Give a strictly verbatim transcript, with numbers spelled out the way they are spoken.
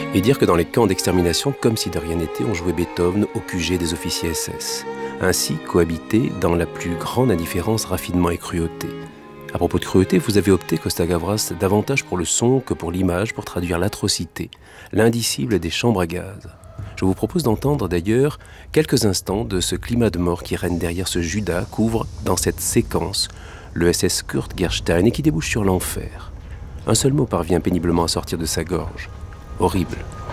Et dire que dans les camps d'extermination, comme si de rien n'était, on jouait Beethoven au Q G des officiers S S. Ainsi cohabiter dans la plus grande indifférence, raffinement et cruauté. À propos de cruauté, vous avez opté, Costa Gavras, davantage pour le son que pour l'image pour traduire l'atrocité, l'indicible des chambres à gaz. Je vous propose d'entendre d'ailleurs quelques instants de ce climat de mort qui règne derrière ce Judas qu'ouvre dans cette séquence le S S Kurt Gerstein et qui débouche sur l'enfer. Un seul mot parvient péniblement à sortir de sa gorge. Horrible.